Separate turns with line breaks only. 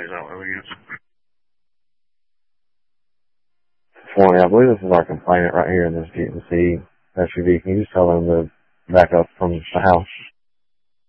is that what we use?
20. I believe this is our complainant right here in this GMC SUV. Can you just tell them to back up from the house?